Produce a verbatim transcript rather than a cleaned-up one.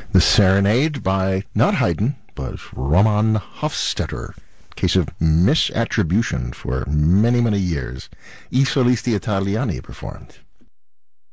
The Serenade by not Haydn, but Roman Hofstetter. Case of misattribution for many, many years. I Solisti Italiani performed.